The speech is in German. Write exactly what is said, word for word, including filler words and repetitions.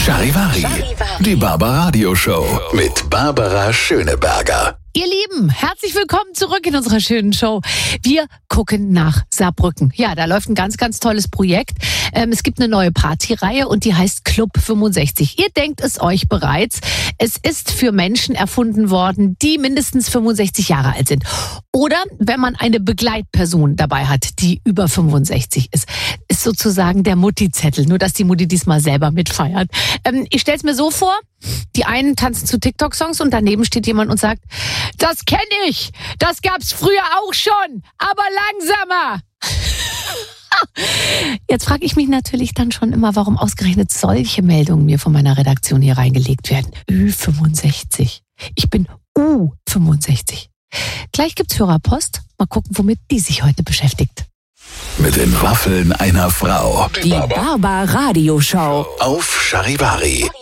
Charivari, die Barbaradio Show mit Barbara Schöneberger. Ihr Lieben, herzlich willkommen zurück in unserer schönen Show. Wir gucken nach Saarbrücken. Ja, da läuft ein ganz, ganz tolles Projekt. Ähm, es gibt eine neue Partyreihe und die heißt Club fünfundsechzig. Ihr denkt es euch bereits. Es ist für Menschen erfunden worden, die mindestens fünfundsechzig Jahre alt sind. Oder wenn man eine Begleitperson dabei hat, die über fünfundsechzig ist. Ist sozusagen der Mutti-Zettel, nur dass die Mutti diesmal selber mitfeiert. Ähm, ich stell's mir so vor, die einen tanzen zu TikTok-Songs und daneben steht jemand und sagt, das kenne ich, das gab's früher auch schon, aber langsamer. Jetzt frage ich mich natürlich dann schon immer, warum ausgerechnet solche Meldungen mir von meiner Redaktion hier reingelegt werden. Ü fünfundsechzig. Ich bin U fünfundsechzig. Gleich gibt's Hörerpost. Mal gucken, womit die sich heute beschäftigt. Mit den Waffeln einer Frau. Die Barbaradio Show Auf Charivari.